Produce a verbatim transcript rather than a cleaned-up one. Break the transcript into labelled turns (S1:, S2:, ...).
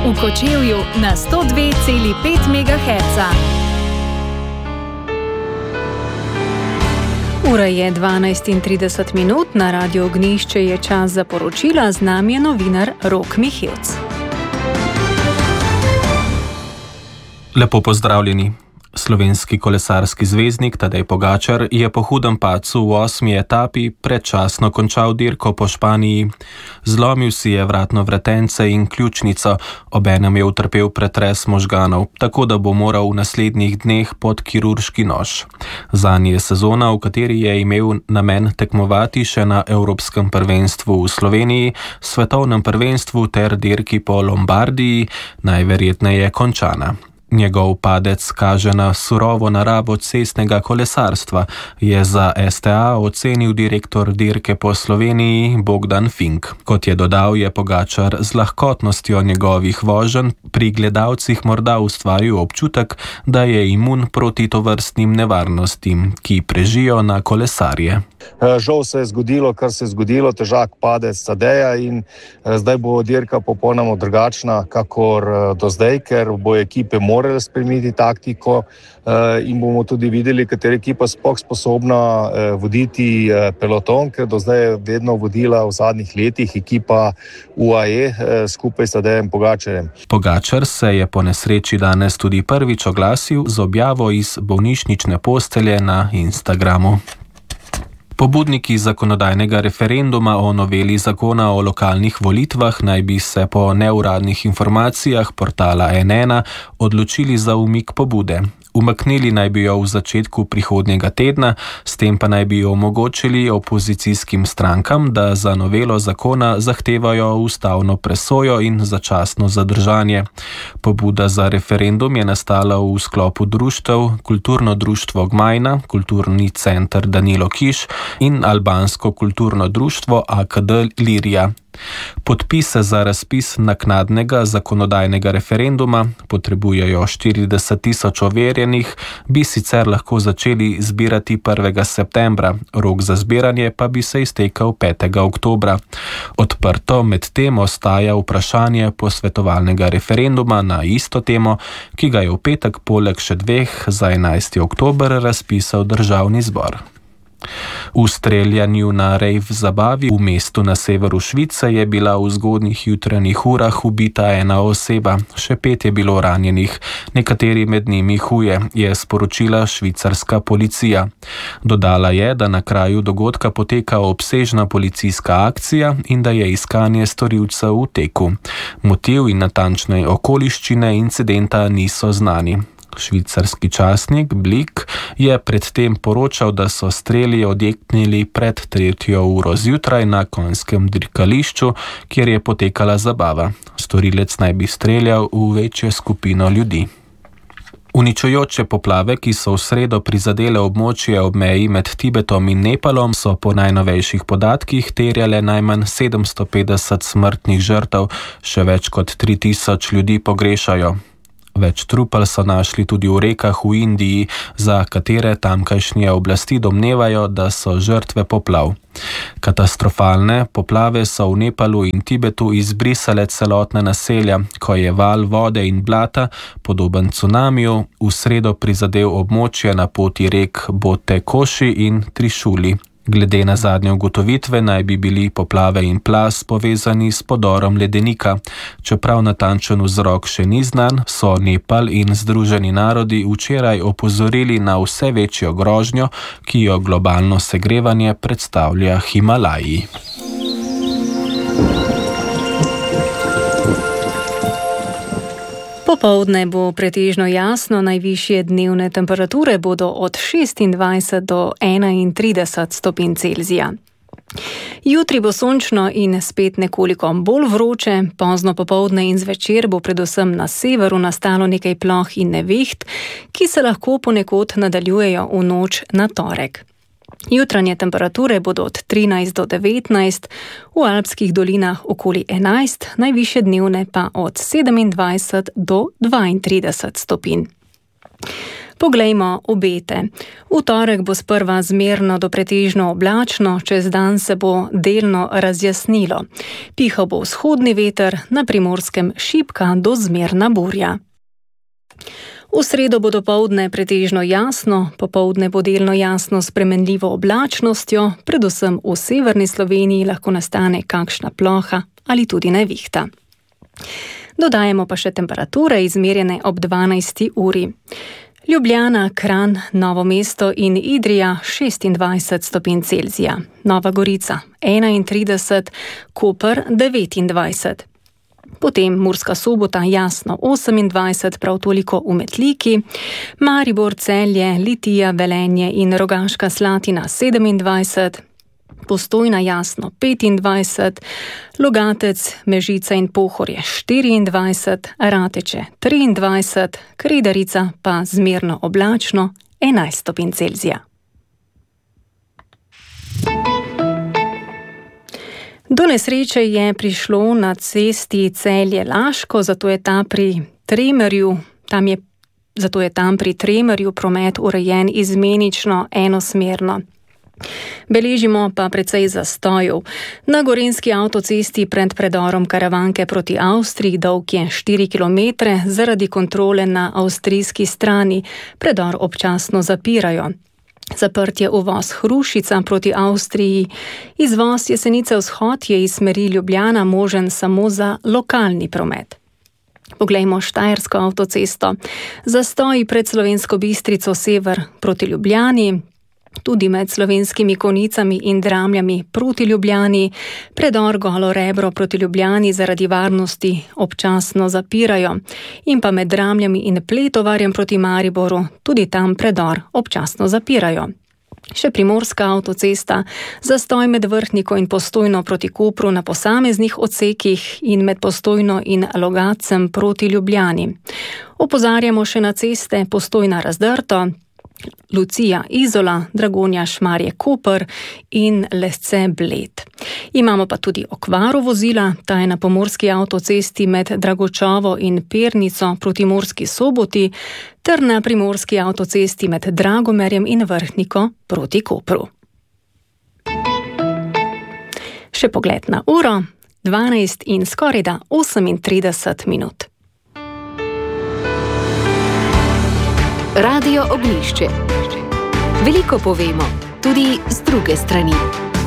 S1: v Kočevju na sto dve celi pet megaherca. Ura je dvanajst in trideset minut, na Radio Ognjišče je čas za poročila, z nami je novinar Rok Mihevc.
S2: Lepo pozdravljeni. Slovenski kolesarski zvezdnik Tadej Pogačar je po hudem padcu v osmi etapi predčasno končal dirko po Španiji. Zlomil si je vratno vretence in ključnico, obenem je utrpel pretres možganov, tako da bo moral v naslednjih dneh pod kirurški nož. Zanj je sezona, v kateri je imel namen tekmovati še na Evropskem prvenstvu v Sloveniji, svetovnem prvenstvu ter dirki po Lombardiji, najverjetneje končana. Njegov padec kaže na surovo naravo cestnega kolesarstva, je za S T A ocenil direktor dirke po Sloveniji Bogdan Fink. Kot je dodal, je Pogačar z lahkotnostjo njegovih voženj pri gledalcih morda ustvaril občutek, da je imun proti tovrstnim nevarnostim, ki prežijo na kolesarje.
S3: Žal se je zgodilo, kar se je zgodilo, težak padec Tadeja in zdaj bo dirka popolnoma drugačna, kakor do zdaj, ker bo ekipe morale spremeniti taktiko in bomo tudi videli, katera ekipa sploh sposobna voditi peloton, ker do zdaj je vedno vodila v zadnjih letih ekipa U A E skupaj s Tadejem Pogačarjem.
S2: Pogačar se je po nesreči danes tudi prvič oglasil z objavo iz bolnišnične postelje na Instagramu. Pobudniki zakonodajnega referenduma o noveli zakona o lokalnih volitvah naj bi se po neuradnih informacijah portala N ena odločili za umik pobude. Umaknili naj bi jo v začetku prihodnjega tedna, s tem pa naj bi jo omogočili opozicijskim strankam, da za novelo zakona zahtevajo ustavno presojo in začasno zadržanje. Pobuda za referendum je nastala v sklopu društev Kulturno društvo Gmajna, Kulturni center Danilo Kiš in Albansko kulturno društvo A K D Lirija. Podpise za razpis naknadnega zakonodajnega referenduma, potrebujejo štirideset tisoč overjenih, bi sicer lahko začeli zbirati prvega septembra, rok za zbiranje pa bi se iztekel petega oktobra. Odprto med tem ostaja vprašanje posvetovalnega referenduma na isto temo, ki ga je v petek poleg še dveh za enajsti oktober razpisal Državni zbor. V streljanju na rejv zabavi v mestu na severu Švice je bila v zgodnjih jutranjih urah ubita ena oseba, še pet je bilo ranjenih, nekateri med njimi huje, je sporočila švicarska policija. Dodala je, da na kraju dogodka poteka obsežna policijska akcija in da je iskanje storilcev v teku. Motiv in natančne okoliščine incidenta niso znani. Švicarski časnik Blick je predtem poročal, da so streli odjeknili pred tretjo uro zjutraj na konjskem dirkališču, kjer je potekala zabava. Storilec naj bi streljal v večjo skupino ljudi. Uničujoče poplave, ki so v sredo prizadele območje ob meji med Tibetom in Nepalom, so po najnovejših podatkih terjale najmanj sedemsto petdeset smrtnih žrtev, še več kot tri tisoč ljudi pogrešajo. Več trupel so našli tudi v rekah v Indiji, za katere tamkajšnje oblasti domnevajo, da so žrtve poplav. Katastrofalne poplave so v Nepalu in Tibetu izbrisale celotna naselja, ko je val vode in blata, podoben cunamiju, v sredo prizadel območje na poti rek Bote Koši in Trišuli. Glede na zadnje ugotovitve naj bi bili poplave in plaz povezani s podorom ledenika. Čeprav natančen vzrok še ni znan, so Nepal in Združeni narodi včeraj opozorili na vse večjo grožnjo, ki jo globalno segrevanje predstavlja Himalaji.
S1: Popoldne bo pretežno jasno, najvišje dnevne temperature bodo od šestindvajset do enaintrideset stopinj Celzija. Jutri bo sončno in spet nekoliko bolj vroče, pozno popoldne in zvečer bo predvsem na severu nastalo nekaj ploh in neviht, ki se lahko ponekod nadaljujejo v noč na torek. Jutranje temperature bodo od trinajst do devetnajst, v alpskih dolinah okoli enajst, najvišje dnevne pa od sedemindvajset do dvaintrideset stopinj. Poglejmo obete. V torek bo sprva zmerno do pretežno oblačno, čez dan se bo delno razjasnilo. Pihal bo vzhodni veter, na Primorskem šibka do zmerna burja. V sredo bo dopoldne pretežno jasno, popoldne bo delno jasno s spremenljivo oblačnostjo, predvsem v severni Sloveniji lahko nastane kakšna ploha ali tudi nevihta. Dodajemo pa še temperature izmerjene ob dvanajsti uri. Ljubljana, Kranj, Novo mesto in Idrija šestindvajset stopinj Celzija, Nova Gorica enaintrideset, Koper devetindvajset. Potem Murska Sobota jasno osemindvajset, prav toliko v Metliki, Maribor, Celje, Litija, Velenje in Rogaška Slatina sedemindvajset, Postojna jasno petindvajset, Logatec, Mežica in Pohorje štiriindvajset, Rateče triindvajset, Kredarica pa zmerno oblačno enajst stopinj Celzija. Do nesreče je prišlo na cesti Celje-Laško, zato je ta pri Tremerju, tam je, zato je tam pri Tremerju promet urejen izmenično enosmerno. Beležimo pa precej zastojev. Na gorenjski avtocesti pred predorom Karavanke proti Avstriji, dolg je štiri kilometre, zaradi kontrole na avstrijski strani. Predor občasno zapirajo. Zaprt je uvoz Hrušica proti Avstriji. Izvoz Jesenice-Vzhod je iz smeri Ljubljana možen samo za lokalni promet. Poglejmo Štajersko avtocesto. Zastoji pred Slovensko Bistrico sever proti Ljubljani, tudi med Slovenskimi Konicami in Dramljami proti Ljubljani, predor Golo Rebro proti Ljubljani zaradi varnosti občasno zapirajo in pa med Dramljami in Pletovarjem proti Mariboru, tudi tam predor občasno zapirajo. Še Primorska avtocesta, zastoj med Vrhniko in Postojno proti Kopru na posameznih odsekih in med Postojno in Logatcem proti Ljubljani. Opozarjamo še na ceste Postojna Razdrto, Lucija Izola, Dragonja Šmarje Koper in Lesce Bled. Imamo pa tudi okvaro vozila, ta je na pomorski avtocesti med Dragočovo in Pernico proti Murski Soboti ter na primorski avtocesti med Dragomerjem in Vrhniko proti Kopru. Še pogled na uro, dvanajst in skorajda osemintrideset minut.
S4: Radio Ognjišče. Veliko povemo, tudi z druge strani.